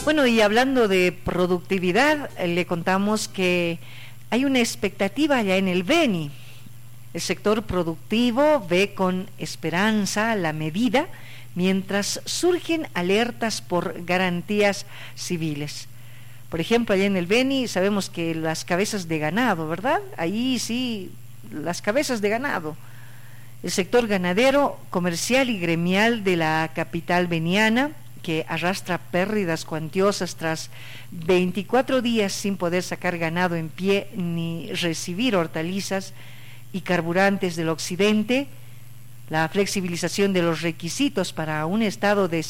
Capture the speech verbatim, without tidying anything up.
Bueno, y hablando de productividad, eh, le contamos que hay una expectativa ya en el Beni. El sector productivo ve con esperanza la medida mientras surgen alertas por garantías civiles. Por ejemplo, allá en el Beni sabemos que las cabezas de ganado, ¿verdad? Ahí sí, las cabezas de ganado. El sector ganadero, comercial y gremial de la capital beniana, que arrastra pérdidas cuantiosas tras veinticuatro días sin poder sacar ganado en pie ni recibir hortalizas y carburantes del occidente, la flexibilización de los requisitos para un estado de